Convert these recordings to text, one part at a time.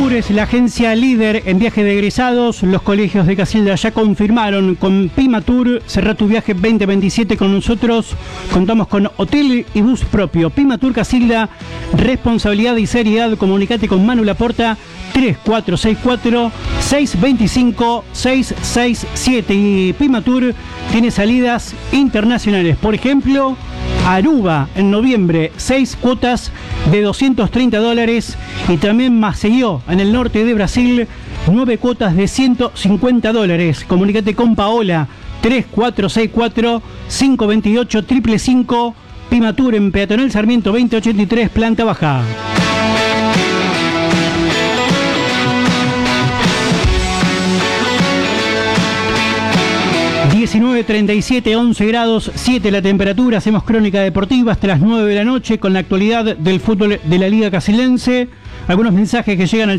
Pimatur es la agencia líder en viaje de egresados. Los colegios de Casilda ya confirmaron con Pimatur. Cerrá tu viaje 2027 con nosotros. Contamos con hotel y bus propio. Pimatur Casilda, responsabilidad y seriedad. Comunicate con Manu Laporta 3464-625-667. Y Pimatur tiene salidas internacionales. Por ejemplo, Aruba en noviembre, 6 cuotas de $230. Y también Maceió en el norte de Brasil, 9 cuotas de $150. Comunícate con Paola 3464-528-555. Pimatur en Peatonal Sarmiento 2083, planta baja. 19:37, 11 grados 7 la temperatura. Hacemos crónica deportiva hasta las 9 de la noche con la actualidad del fútbol de la Liga Casilense. Algunos mensajes que llegan al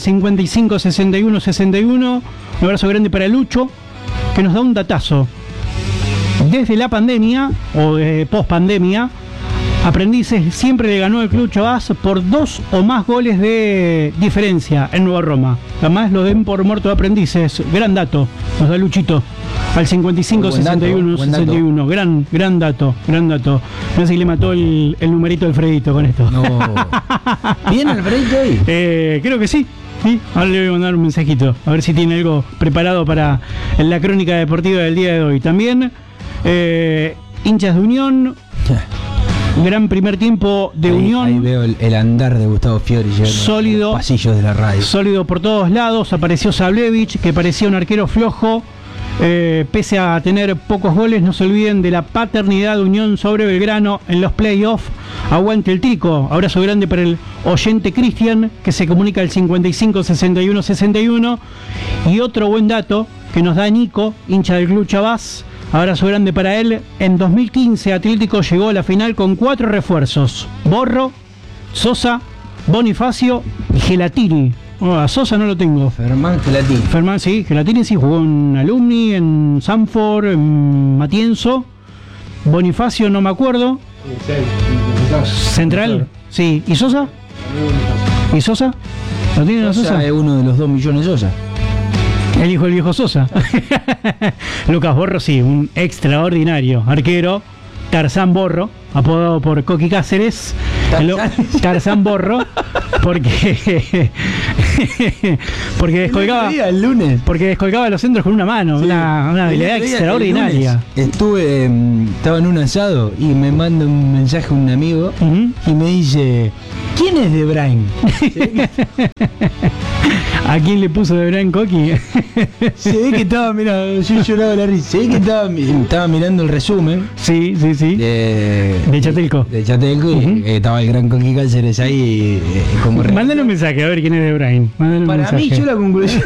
55-61-61. Un abrazo grande para Lucho, que nos da un datazo. Desde la pandemia o post pandemia, Aprendices siempre le ganó el Club Chabás por 2 o más goles de diferencia en Nueva Roma. Además lo den por muerto de Aprendices. Gran dato, nos da Luchito. Al 55-61-61. Gran dato. No sé si le mató el numerito al Alfredito con esto. No. ¿Bien Alfredito ahí? Creo que sí. Sí, ahora le voy a mandar un mensajito, a ver si tiene algo preparado para la crónica deportiva del día de hoy. También, hinchas de Unión. Gran primer tiempo de Unión. Ahí veo el andar de Gustavo Fiori sólido, los pasillos de la radio. Sólido por todos lados. Apareció Sablevich, que parecía un arquero flojo. Pese a tener pocos goles, no se olviden de la paternidad de Unión sobre Belgrano en los playoffs. Aguante el Tico. Abrazo grande para el oyente Cristian, que se comunica al 55-61-61. Y otro buen dato que nos da Nico, hincha del Club Chabás. Abrazo grande para él. En 2015 Atlético llegó a la final con 4 refuerzos: Borro, Sosa, Bonifacio y Gelatini. A Sosa no lo tengo. Fermán Gelatini. Fermán, sí, Gelatini sí, jugó en Alumni, en Sanford, en Matienzo. Bonifacio no me acuerdo. Central, sí. ¿Y Sosa? ¿Y Sosa? ¿Lo tienen a Sosa? Es uno de los 2 millones Sosa. El hijo del viejo Sosa. Lucas Borro, sí, un extraordinario arquero. Tarzán Borro, apodado por Coqui Cáceres. Tarzán Borro, porque descolgaba el lunes. Porque descolgaba los centros con una mano, sí. Una habilidad extraordinaria. Estaba en un asado y me manda un mensaje un amigo y me dice: ¿quién es De Brain? ¿A quién le puso De Brain Coqui? Se ve que estaba, mira, yo lloraba la risa. Se ve que estaba mirando el resumen. Sí. De Chatelco. De Chatelco, y estaba el gran Coqui Cáceres ahí como mándale un mensaje a ver quién es De Brain. Para mí, yo la conclusión.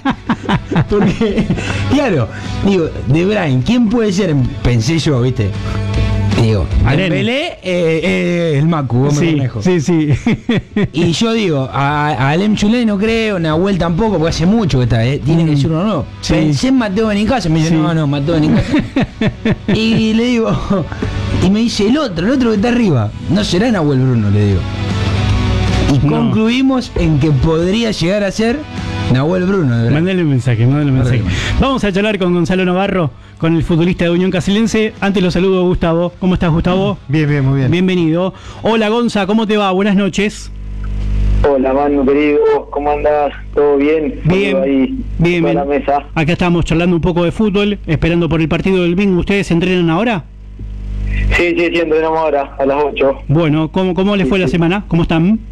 Porque, claro, digo, De Brain, ¿quién puede ser? Pensé yo, ¿viste? Digo, Dembélé, el Macu, vos me manejo. Sí. Y yo digo, a Alem Chulé no creo, Nahuel tampoco, porque hace mucho que está, tiene que ser uno nuevo. Sí. Pensé en Mateo Benicasa, me dice, no, Mateo Benicasa. Y le digo, y me dice el otro que está arriba, no será Nahuel Bruno, le digo. Y concluimos en que podría llegar a ser Nahuel Bruno. Mándale un mensaje. Vamos a charlar con Gonzalo Navarro, con el futbolista de Unión Casilense. Antes lo saludo, Gustavo. ¿Cómo estás, Gustavo? Bien, muy bien. Bienvenido. Hola, Gonza, ¿cómo te va? Buenas noches. Hola, Manu, querido. ¿Cómo andás? ¿Todo bien? Bien. La mesa. Acá estamos charlando un poco de fútbol, esperando por el partido del bingo. ¿Ustedes entrenan ahora? Sí, entrenamos ahora, a las 8. Bueno, ¿cómo les fue la semana? ¿Cómo están?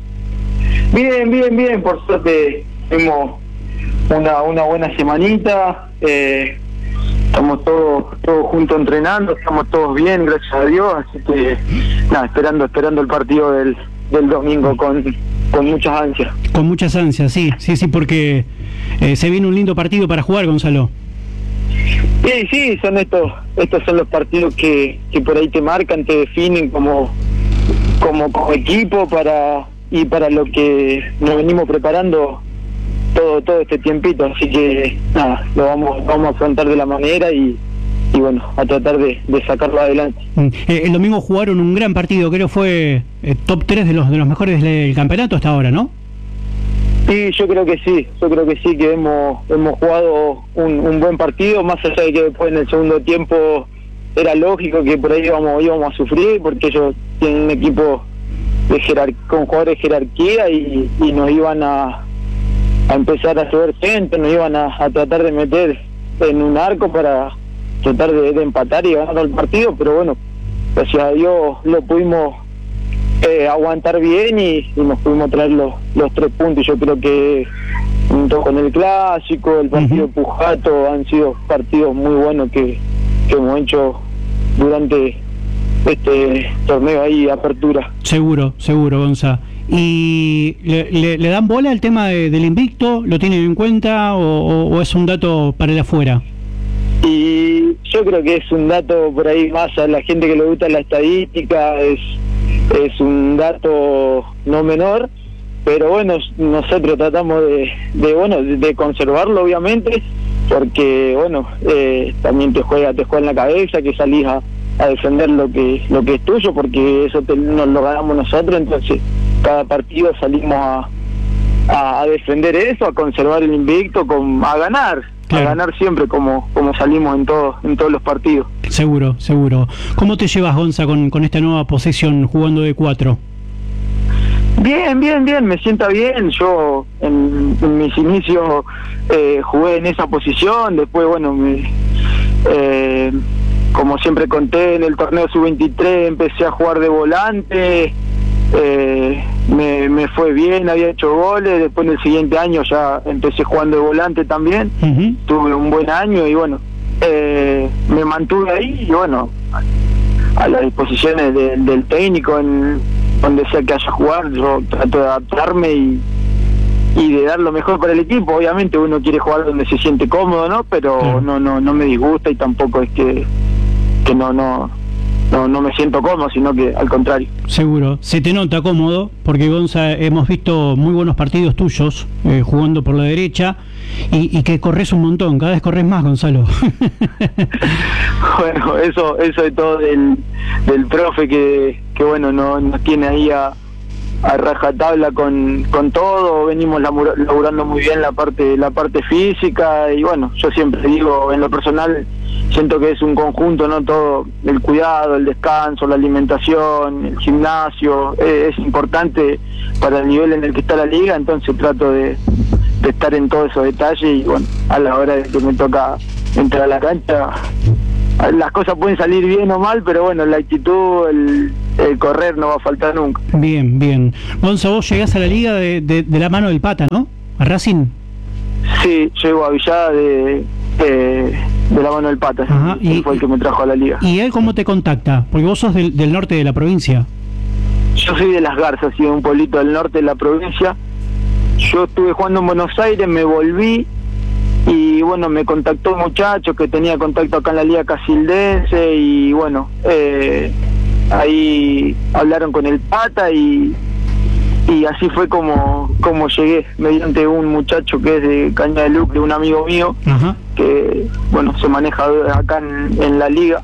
Bien. Por suerte, tuvimos una buena semanita. Estamos todos juntos entrenando, estamos todos bien, gracias a Dios. Así que, nada, esperando el partido del domingo con muchas ansias. Con muchas ansias, sí, porque se viene un lindo partido para jugar, Gonzalo. Sí, estos son los partidos que por ahí te marcan, te definen como equipo para lo que nos venimos preparando todo este tiempito, así que nada, lo vamos a afrontar de la manera y bueno, a tratar de sacarlo adelante. El domingo jugaron un gran partido, creo fue top 3 de los mejores del campeonato hasta ahora, ¿no? Sí, yo creo que sí, que hemos jugado un buen partido, más allá de que después en el segundo tiempo era lógico que por ahí íbamos a sufrir, porque ellos tienen un equipo con jugadores de jerarquía y nos iban a empezar a subir gente, nos iban a tratar de meter en un arco para tratar de empatar y ganar el partido, pero bueno, gracias a Dios lo pudimos aguantar bien y nos pudimos traer los 3 puntos. Yo creo que junto con el clásico, el partido de Pujato, han sido partidos muy buenos que hemos hecho durante este torneo ahí, apertura. Seguro, Gonza. ¿Y le dan bola al tema del invicto? ¿Lo tienen en cuenta o es un dato para el afuera? Y yo creo que es un dato por ahí más a la gente que le gusta la estadística, es un dato no menor, pero bueno, nosotros tratamos de conservarlo, obviamente, porque bueno, también te juega en la cabeza que salís a defender lo que es tuyo, porque eso nos lo ganamos nosotros. Entonces cada partido salimos a defender eso, a conservar el invicto, a ganar. Claro. A ganar siempre como salimos en todos los partidos. Seguro. ¿Cómo te llevas, Gonza, con esta nueva posesión jugando de 4? Bien, me sienta bien. Yo en mis inicios jugué en esa posición, después bueno, como siempre conté, en el torneo sub-23 empecé a jugar de volante, me fue bien, había hecho goles, después en el siguiente año ya empecé jugando de volante también, tuve un buen año y bueno, me mantuve ahí y bueno, a las disposiciones del técnico en donde sea que haya jugar, yo trato de adaptarme y de dar lo mejor para el equipo. Obviamente uno quiere jugar donde se siente cómodo, ¿no? Pero no me disgusta y tampoco es que no me siento cómodo, sino que al contrario. Seguro, se te nota cómodo, porque Gonza, hemos visto muy buenos partidos tuyos jugando por la derecha y que corres un montón, cada vez corres más, Gonzalo. Bueno, eso es todo del profe que bueno, nos tiene ahí a rajatabla con todo. Venimos laburando muy bien la parte física y bueno, yo siempre digo, en lo personal siento que es un conjunto, ¿no? Todo el cuidado, el descanso, la alimentación, el gimnasio, es importante para el nivel en el que está la liga, entonces trato de estar en todos esos detalles y bueno, a la hora de que me toca entrar a la cancha, las cosas pueden salir bien o mal, pero bueno, la actitud, el correr no va a faltar nunca. Bien. Gonza, vos llegás a la liga de la mano del Pata, ¿no? ¿A Racing? Sí, llego a Villada de la mano del Pata. Ajá, y fue el que me trajo a la liga. ¿Y él cómo te contacta? Porque vos sos del norte de la provincia. Yo soy de Las Garzas, de un pueblito del norte de la provincia. Yo estuve jugando en Buenos Aires, me volví y bueno, me contactó un muchacho que tenía contacto acá en la liga casildense y bueno, ahí hablaron con el Pata y así fue como llegué, mediante un muchacho que es de Caña de Lucre, un amigo mío. Ajá. Que bueno, se maneja acá en la liga,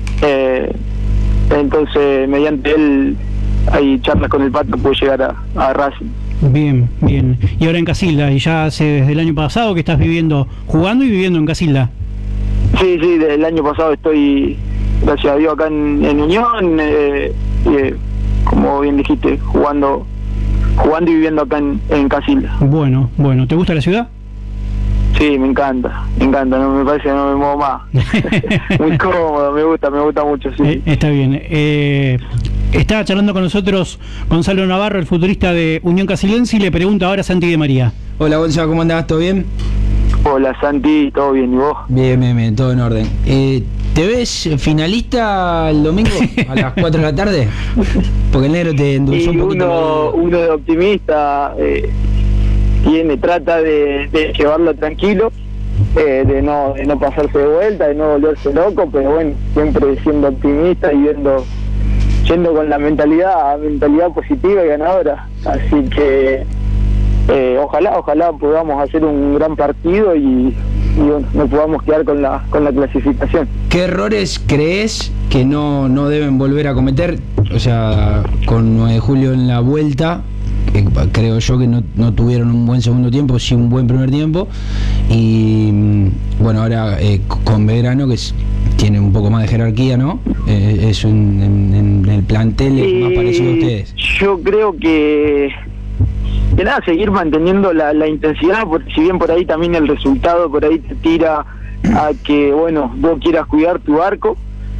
entonces mediante él hay charlas con el Pata, pude llegar a Racing. Bien. Y ahora en Casilda, y ya hace desde el año pasado que estás jugando y viviendo en Casilda. Sí, desde el año pasado estoy, gracias a Dios, acá en Unión, como bien dijiste, jugando y viviendo acá en Casilda. Bueno, ¿te gusta la ciudad? Sí, me encanta, no me parece que no me muevo más. Muy cómodo, me gusta mucho, sí. Está bien. Está charlando con nosotros Gonzalo Navarro, el futurista de Unión Casildense, y le pregunta ahora a Santi de María. Hola, Gonzalo, ¿cómo andás? ¿Todo bien? Hola, Santi, ¿todo bien? ¿Y vos? Bien, todo en orden. ¿Te ves finalista el domingo a las 4 de la tarde? Porque el negro te endulzó un poquito. Uno de optimista trata de llevarlo tranquilo, de no pasarse de vuelta, de no volverse loco, pero bueno, siempre siendo optimista y yendo con la mentalidad positiva y ganadora. Así que ojalá podamos hacer un gran partido y bueno, nos podamos quedar con la clasificación. ¿Qué errores crees que no deben volver a cometer? O sea, con 9 de julio en la vuelta, creo yo que no tuvieron un buen segundo tiempo, sí un buen primer tiempo. Y bueno, ahora con Belgrano, que tiene un poco más de jerarquía, ¿no? Es en el plantel es más parecido a ustedes. Yo creo que nada, seguir manteniendo la intensidad, porque si bien por ahí también el resultado por ahí te tira a que, bueno, vos quieras cuidar tu arco,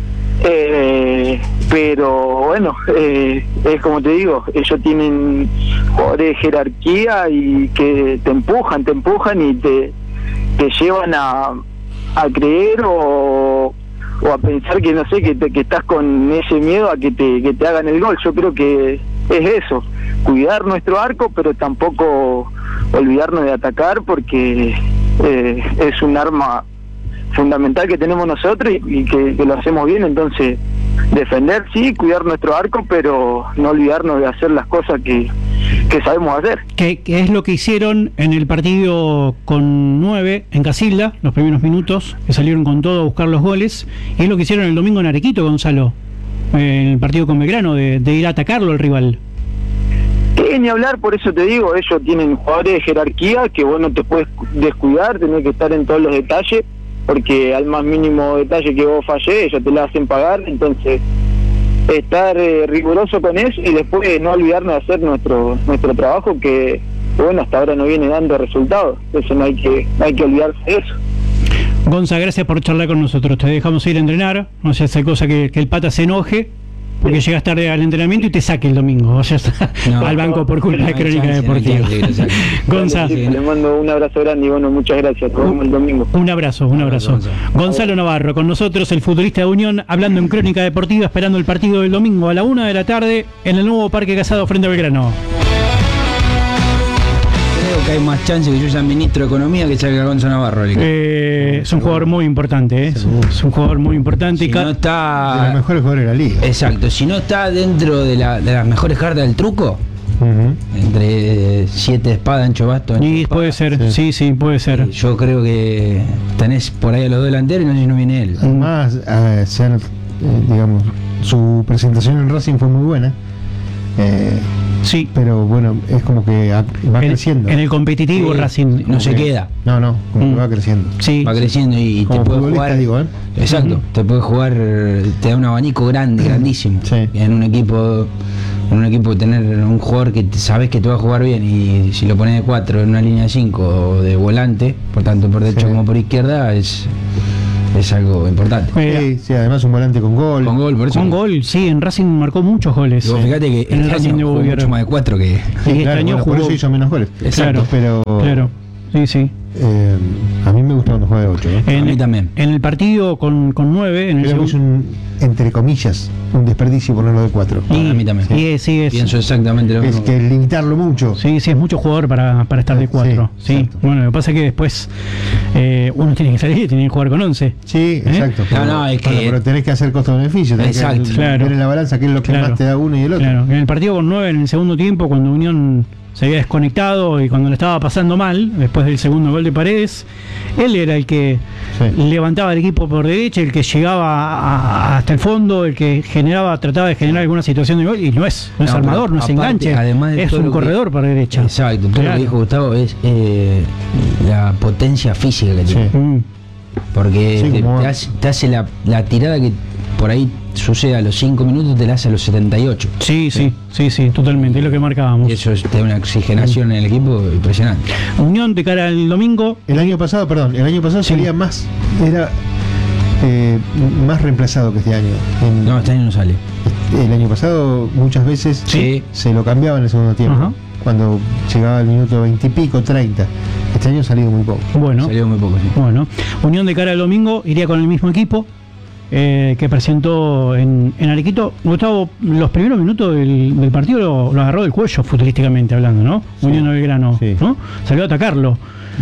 pero bueno, es como te digo, ellos tienen jugadores de jerarquía y que te empujan y te llevan a creer o a pensar que no sé, que estás con ese miedo a que te hagan el gol. Yo creo que es eso, cuidar nuestro arco, pero tampoco olvidarnos de atacar, porque es un arma fundamental que tenemos nosotros y que lo hacemos bien. Entonces, defender sí, cuidar nuestro arco, pero no olvidarnos de hacer las cosas que sabemos hacer. Que es lo que hicieron en el partido con 9 en Casilda, los primeros minutos, que salieron con todo a buscar los goles, y es lo que hicieron el domingo en Arequito, Gonzalo, en el partido con Belgrano, de ir a atacarlo al rival. Ni hablar, por eso te digo, ellos tienen jugadores de jerarquía que vos no te puedes descuidar, tenés que estar en todos los detalles, porque al más mínimo detalle que vos fallés, ellos te la hacen pagar. Entonces, estar riguroso con eso y después no olvidarnos de hacer nuestro trabajo, que bueno, hasta ahora no viene dando resultados. Eso no hay que olvidarse de eso. Gonza, gracias por charlar con nosotros. Te dejamos ir a entrenar, no sea esa cosa que el pata se enoje porque llegas tarde al entrenamiento y te saque el domingo, o sea, al banco por culpa de Crónica Deportiva. Gonza, le mando un abrazo grande y bueno, muchas gracias. Nos vemos el domingo. Un abrazo. Gonzalo Navarro con nosotros, el futbolista de Unión, hablando en Crónica Deportiva, esperando el partido del domingo a la 1 de la tarde en el nuevo Parque Casado frente a Belgrano. Que hay más chance que yo sea ministro de Economía que salga Gonzalo Navarro. Es un jugador muy importante, es un jugador muy importante. Si no está de los mejores jugadores de la liga. Exacto, si no está dentro de las mejores cartas del truco, entre 7 espadas, ancho basto. Y puede ser, sí, puede ser. Yo creo que tenés por ahí a los dos delanteros y no sé si no viene él. Además, digamos, su presentación en Racing fue muy buena. Sí, pero bueno, es como que va creciendo. En el competitivo Racing no se queda. No, como que va creciendo. Sí, va creciendo y te puede jugar. Digo, Exacto, te puede jugar, te da un abanico grandísimo. Sí. En un equipo tener un jugador que sabes que te va a jugar bien, y si lo pones de 4 en una línea de 5 o de volante, por tanto por derecho como por izquierda, es algo importante. Sí, además un volante con gol. Por eso. Con gol, sí, en Racing marcó muchos goles. Luego, fíjate que en el Racing año jugó mucho más de 4 que... Por eso hizo menos goles. Exacto, claro. Sí. A mí me gusta cuando juega de 8. A mí también. En el partido con 9, en el creo que es entre comillas, un desperdicio ponerlo de 4. A mí también. Pienso exactamente lo mismo. Es que limitarlo mucho. Sí, es mucho jugador para estar de 4. Sí. Bueno, lo que pasa es que después uno tiene que salir y tiene que jugar con 11. Sí, exacto. Pero tenés que hacer costo-beneficio. Exacto. Ver en la balanza qué es lo que más te da uno y el otro. Claro, en el partido con 9, en el segundo tiempo, cuando Unión se había desconectado y cuando le estaba pasando mal, después del segundo gol de Paredes, él era el que levantaba el equipo por derecha, el que llegaba hasta el fondo, el que trataba de generar alguna situación de gol, y no es armador, no es enganche, es un corredor por derecha. Exacto, todo lo que dijo Gustavo es la potencia física que tiene. Porque te hace la tirada que por ahí sucede a los 5 minutos, te la hace a los 78. Sí, totalmente, es lo que marcábamos. Y eso te da una oxigenación en el equipo impresionante. Unión de cara al domingo. El año pasado sería más, era más reemplazado que este año. No, este año no sale. El año pasado muchas veces se lo cambiaba en el segundo tiempo, cuando llegaba el minuto 20 y pico, 30. Este año ha salido muy poco. Salió muy poco, sí. Bueno, Unión de cara al domingo iría con el mismo equipo que presentó en Arequito. Gustavo, los primeros minutos del partido lo agarró del cuello, futbolísticamente hablando, ¿no? Sí. Unión de Belgrano, ¿no? Salió a atacarlo.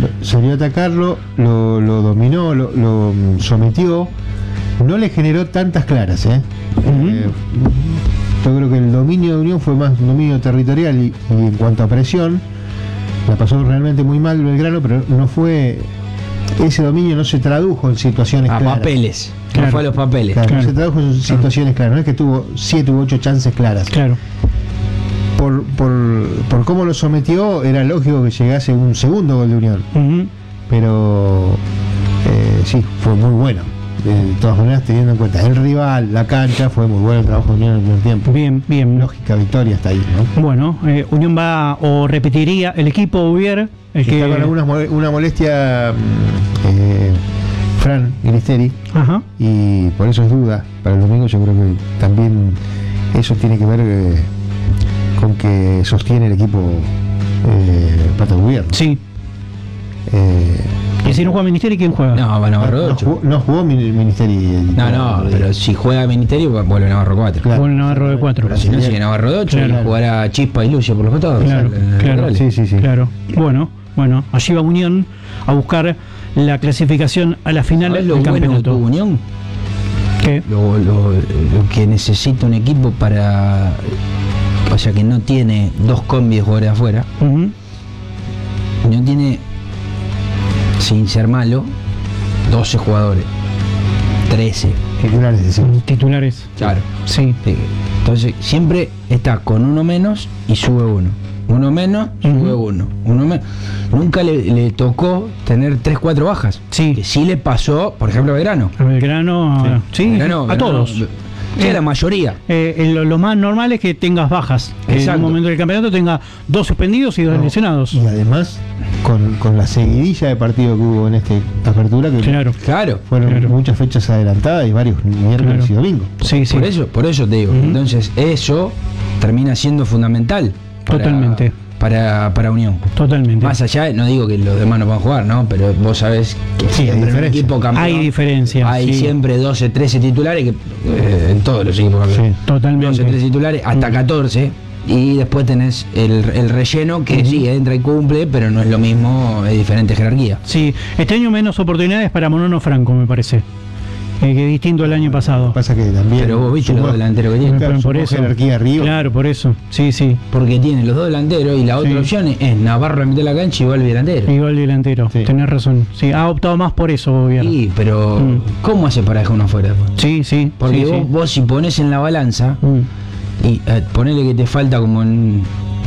Lo dominó, lo sometió. No le generó tantas claras, yo creo que el dominio de Unión fue más un dominio territorial y en cuanto a presión, la pasó realmente muy mal Belgrano, pero no fue... Ese dominio no se tradujo en situaciones claras. Papeles. Claro. No fue a los papeles. No se tradujo en situaciones claras. No es que tuvo 7 u 8 chances claras. Claro. por cómo lo sometió, era lógico que llegase un segundo gol de Unión. Ujú. Pero sí, fue muy bueno. De todas maneras, teniendo en cuenta el rival, la cancha, fue muy bueno el trabajo de Unión en el primer tiempo. Bien, bien. Lógica victoria hasta ahí, ¿no? Bueno, Unión va o repetiría el equipo Ubier, el que Está con una molestia Fran Gristeri, Ajá. y por eso es duda para el domingo. Yo creo que también eso tiene que ver con que sostiene el equipo Pato Gobierno. Sí. ¿Y si no juega Ministeri, quién juega? No, va Navarro No 8. jugó Ministeri. No, pero si juega Ministerio, vuelve Navarro 4. Claro. Con Navarro de 4. Pero si no, sigue Navarro de 8 Claro. y jugará Chispa y Lucio por los costados. Claro, claro. Sí. Claro. Bueno, allí va Unión a buscar la clasificación a la final ¿Sabés del lo bueno que campeonato. tuvo Unión? ¿Qué? Lo que necesita un equipo para... O sea, que no tiene dos combis de jugadores afuera. Ujú. Unión tiene, sin ser malo, 12 jugadores. 13. Titulares, decimos. Titulares. Claro. Sí. Entonces, siempre está con uno menos y sube uno. Uno menos, sube uno. Uno menos. Nunca le tocó tener 3-4 bajas. Sí. Que sí le pasó, por ejemplo, a Belgrano. A Belgrano, sí, Belgrano, a todos. Sí, a la mayoría. Lo más normal es que tengas bajas. Que en Exacto. un momento del campeonato tenga 2 suspendidos y 2 No, lesionados. Y además, con la seguidilla de partido que hubo en esta apertura, que Claro. Claro. fueron Claro. muchas fechas adelantadas y varios miércoles Claro. y domingo. Sí, sí. Por eso te digo. Ujú. Entonces, eso termina siendo fundamental. Totalmente. Para Unión. Totalmente. Más allá, no digo que los demás no puedan jugar, ¿no? Pero vos sabés que Sí, hay siempre en un diferencia. equipo campeón Hay diferencia, hay sí. siempre 12, 13 titulares que en todos los equipos campeones. Sí. Totalmente. 12, 13 titulares, hasta 14. Y después tenés el relleno que sí entra y cumple, pero no es lo mismo, es diferente jerarquía. Sí, este año menos oportunidades para Monono Franco, me parece. Que distinto al año pasado. Pasa que también. Pero vos viste los dos delanteros que tiene. Claro, Por sumó eso. jerarquía arriba. Claro, por eso. Sí, sí. Porque tiene los dos delanteros y la otra Sí. opción es Navarro en mitad de la cancha y Valvi delantero. Igual delantero. Sí. Tenés razón. Sí, ha optado más por eso, gobierno. Sí, pero ¿cómo hace para dejar uno afuera después? Sí, sí. Porque sí, vos si pones en la balanza y ponele que te falta como en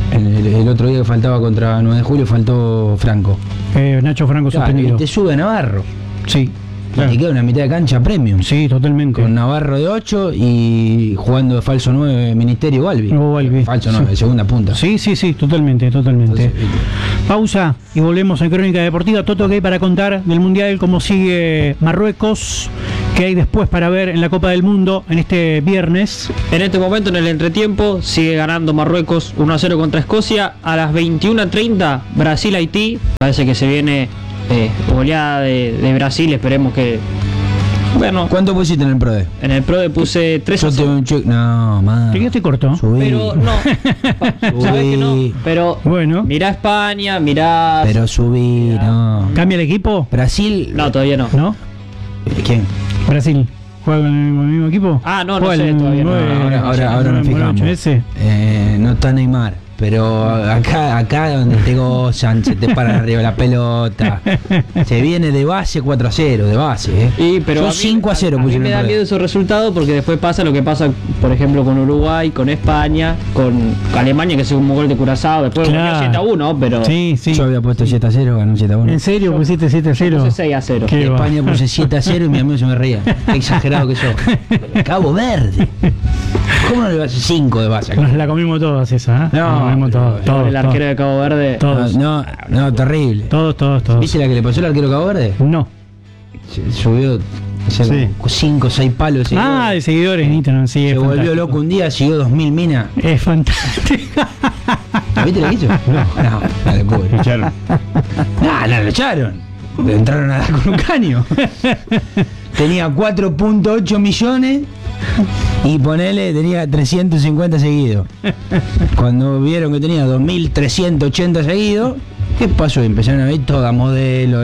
el otro día que faltaba contra 9 de julio, faltó Franco. Nacho Franco Claro, suspendido. y te sube Navarro. Sí, Claro. Y te queda una mitad de cancha premium. sí, totalmente. Con Navarro de 8 y jugando de falso 9 Ministerio Balbi. O Balbi. Falso 9, Sí. segunda punta. Sí, totalmente. Entonces, Pausa y volvemos en Crónica Deportiva. Toto, ¿qué hay para contar del Mundial? ¿Cómo sigue Marruecos? ¿Qué hay después para ver en la Copa del Mundo en este viernes? En este momento, en el entretiempo, sigue ganando Marruecos 1-0 contra Escocia. A las 21:30, Brasil-Haití. Parece que se viene goleada de Brasil. Esperemos que... Bueno, ¿Cuánto pusiste en el PRODE? en el PRODE puse 3-0. No, más. ¿Te quedaste corto? Subí. Pero no, sabes que no. Pero Bueno. mirá España, mirá... Pero subí, no. ¿Cambia el equipo? Brasil. No, todavía no. ¿No? ¿Quién? Brasil. ¿Juega con el mismo equipo? Ah, no, no ¿Juega sé el todavía, no. Ahora nos fijamos. Ese. No está Neymar. Pero acá donde te gozan, se te paran arriba la pelota. Se viene de base 4-0, de base, Y, pero Yo a mí- 5-0 a mí puse en me el da PRODE. miedo esos resultados porque después pasa lo que pasa, por ejemplo, con Uruguay, con España, con Alemania, que es un gol de Curazao, después Claro. ganó 7-1, pero Sí, sí. Yo había puesto 7-0, ganó 7-1. ¿En serio pusiste 7-0? puse 6-0. ¿Qué va? España puse 7-0 y mi amigo se me reía. Qué exagerado que sos. Cabo Verde. ¿Cómo no le vas a 5 de base acá? Nos la comimos todas esa, ¿eh? No, Nos la comimos pero todos, el arquero de Cabo Verde. todos. No, terrible. Todos. ¿Viste la que le pasó al arquero Cabo Verde? No. Subió Sí. 5 o 6 palos. Ah, de seguidores en Instagram, sí. se es volvió fantástico. loco un día, siguió 2000 minas. Es fantástico. ¿Viste lo que hizo? No, la locura. Escucharon. No, lo echaron. Le entraron a dar con un caño. Tenía 4.8 millones y ponele, tenía 350 seguidos. Cuando vieron que tenía 2.380 seguidos, ¿qué pasó? Empezaron a ver toda modelo.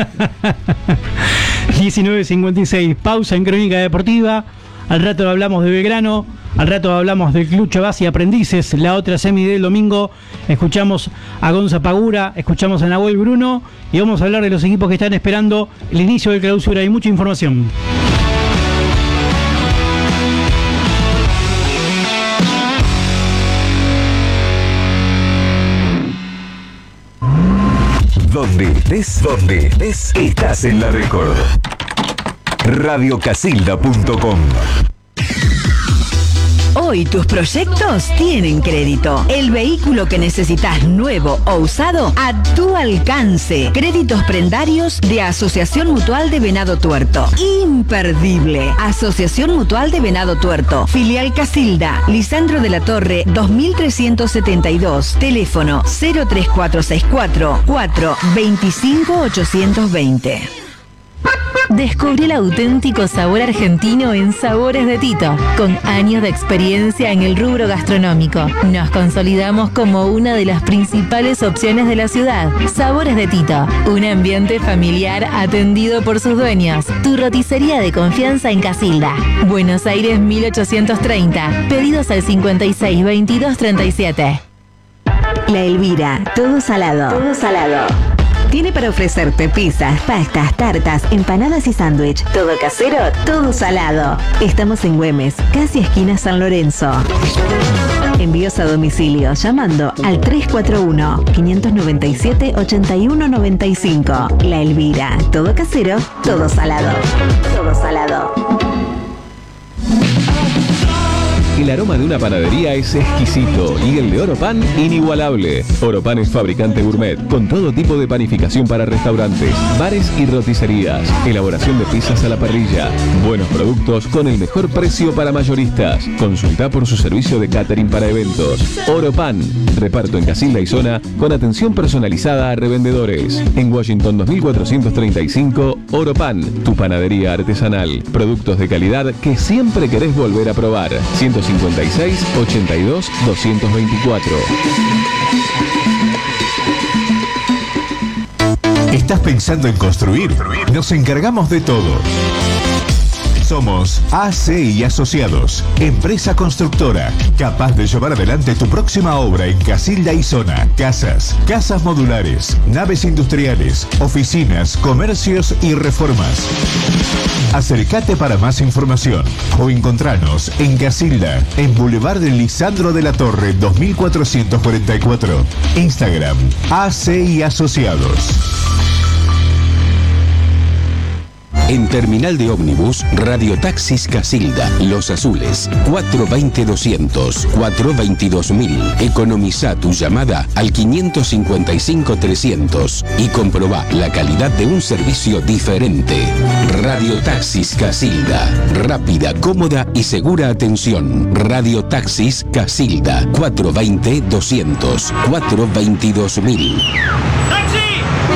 19:56, pausa en Crónica Deportiva. Al rato hablamos de Belgrano, al rato hablamos del Club Chavas y Aprendices, la otra semi del domingo. Escuchamos a Gonza Pagura, escuchamos a Nahuel Bruno y vamos a hablar de los equipos que están esperando el inicio del clausura. Hay mucha información. Donde estés, estás en La Record. Radiocasilda.com. Hoy tus proyectos tienen crédito. El vehículo que necesitas nuevo o usado a tu alcance. Créditos prendarios de Asociación Mutual de Venado Tuerto. Imperdible. Asociación Mutual de Venado Tuerto. Filial Casilda. Lisandro de la Torre 2372. Teléfono 03464 425 820. Descubrí el auténtico sabor argentino en Sabores de Tito. Con años de experiencia en el rubro gastronómico, nos consolidamos como una de las principales opciones de la ciudad. Sabores de Tito, un ambiente familiar atendido por sus dueños. Tu roticería de confianza en Casilda. Buenos Aires 1830. Pedidos al 56 22 37. La Elvira, todo salado. Todo salado. Tiene para ofrecerte pizzas, pastas, tartas, empanadas y sándwich. Todo casero, todo salado. Estamos en Güemes, casi esquina San Lorenzo. Envíos a domicilio llamando al 341-597-8195. La Elvira, todo casero, todo salado. Todo salado. El aroma de una panadería es exquisito y el de Oropan inigualable. Oropan es fabricante gourmet con todo tipo de panificación para restaurantes, bares y roticerías. Elaboración de pizzas a la parrilla. Buenos productos con el mejor precio para mayoristas. Consulta por su servicio de catering para eventos. Oropan. Reparto en Casilda y zona con atención personalizada a revendedores. En Washington 2435, Oropan. Tu panadería artesanal. Productos de calidad que siempre querés volver a probar. 156 82 224. ¿Estás pensando en construir? Nos encargamos de todo. Somos AC y Asociados, empresa constructora, capaz de llevar adelante tu próxima obra en Casilda y zona. Casas modulares, naves industriales, oficinas, comercios y reformas. Acércate para más información o encontranos en Casilda, en Boulevard de Lisandro de la Torre 2444. Instagram, AC y Asociados. En Terminal de Ómnibus, Radiotaxis Casilda, Los Azules, 420-200, 422.000. Economiza tu llamada al 555-300 y comprobá la calidad de un servicio diferente. Radiotaxis Casilda, rápida, cómoda y segura atención. Radiotaxis Casilda, 420-200, 422.000.